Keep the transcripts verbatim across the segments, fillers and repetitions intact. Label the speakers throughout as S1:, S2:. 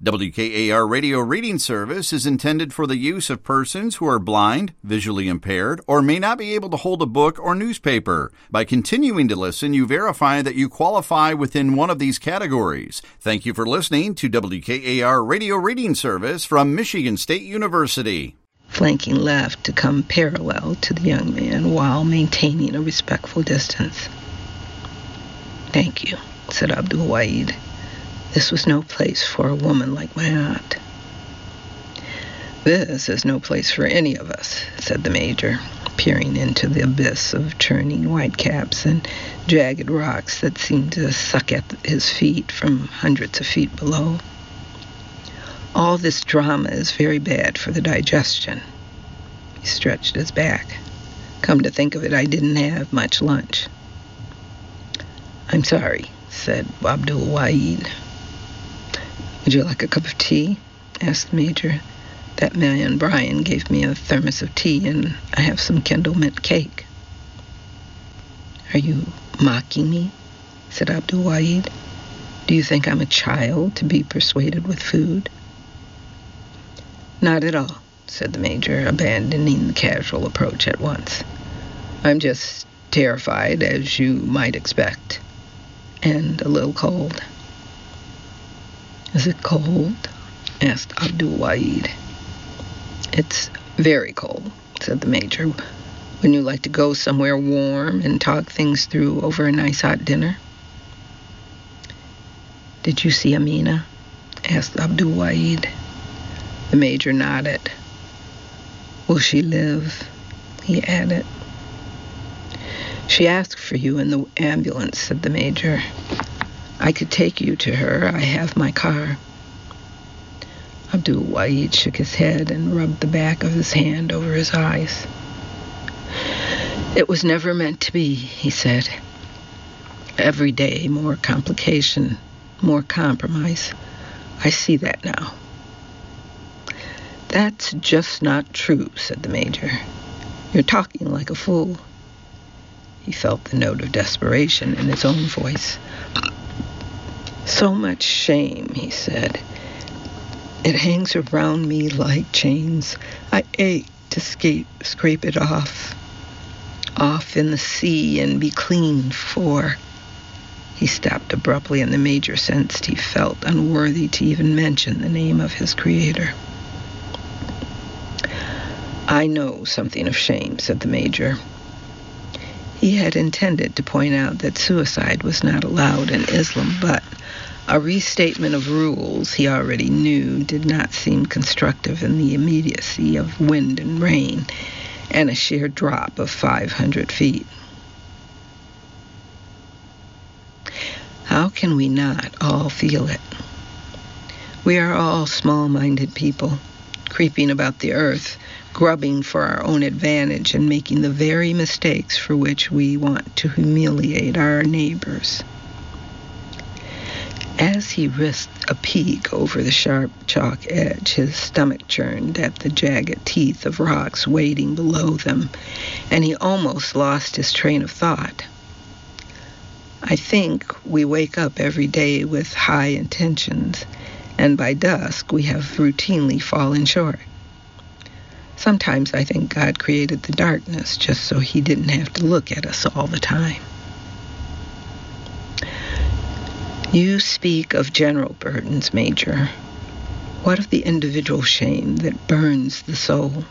S1: W K A R Radio Reading Service is intended for the use of persons who are blind, visually impaired, or may not be able to hold a book or newspaper. By continuing to listen, you verify that you qualify within one of these categories. Thank you for listening to W K A R Radio Reading Service from Michigan State University.
S2: Flanking left to come parallel to the young man while maintaining a respectful distance. "Thank you," said Abdul Wahid. "This was no place for a woman like my aunt." "This is no place for any of us," said the Major, peering into the abyss of churning whitecaps and jagged rocks that seemed to suck at his feet from hundreds of feet below. "All this drama is very bad for the digestion." He stretched his back. "Come to think of it, I didn't have much lunch." "I'm sorry," said Abdul Wahid. "Would you like a cup of tea?" asked the Major. "That man Brian gave me a thermos of tea, and I have some Kendall mint cake." "Are you mocking me?" said Abdul Wahid. "Do you think I'm a child to be persuaded with food?" "Not at all," said the Major, abandoning the casual approach at once. "I'm just terrified, as you might expect, and a little cold." "Is it cold?" asked Abdul Wahid. "It's very cold," said the Major. "Wouldn't you like to go somewhere warm and talk things through over a nice hot dinner?" "Did you see Amina?" asked Abdul Wahid. The Major nodded. "Will she live?" he added. "She asked for you in the ambulance," said the Major. "I could take you to her. I have my car." Abdul Wahid shook his head and rubbed the back of his hand over his eyes. "It was never meant to be," he said. "Every day more complication, more compromise. I see that now." "That's just not true," said the Major. "You're talking like a fool." He felt the note of desperation in his own voice. "So much shame," he said. "It hangs around me like chains. I ache to escape, scrape it off. Off in the sea and be clean for..." He stopped abruptly, and the Major sensed he felt unworthy to even mention the name of his creator. "I know something of shame," said the Major. He had intended to point out that suicide was not allowed in Islam, but a restatement of rules he already knew did not seem constructive in the immediacy of wind and rain and a sheer drop of five hundred feet. How can we not all feel it? We are all small-minded people, creeping about the earth, grubbing for our own advantage and making the very mistakes for which we want to humiliate our neighbors. As he risked a peek over the sharp chalk edge, his stomach churned at the jagged teeth of rocks waiting below them, and he almost lost his train of thought. I think we wake up every day with high intentions, and by dusk we have routinely fallen short. Sometimes I think God created the darkness just so he didn't have to look at us all the time. You speak of general burdens, Major. What of the individual shame that burns the soul?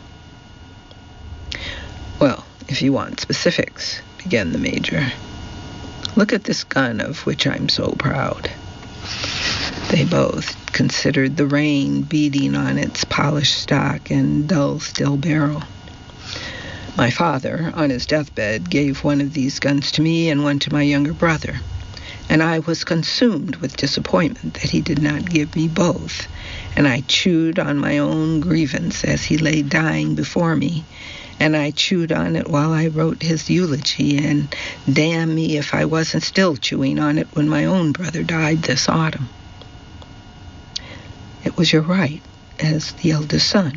S2: Well, if you want specifics, began the Major. Look at this gun of which I'm so proud. They both considered the rain beating on its polished stock and dull steel barrel. My father, on his deathbed, gave one of these guns to me and one to my younger brother, and I was consumed with disappointment that he did not give me both, and I chewed on my own grievance as he lay dying before me, and I chewed on it while I wrote his eulogy, and damn me if I wasn't still chewing on it when my own brother died this autumn. It was your right as the eldest son.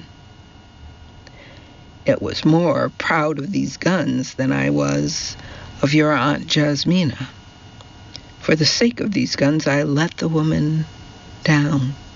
S2: It was more proud of these guns than I was of your Aunt Jasmina. For the sake of these guns, I let the woman down.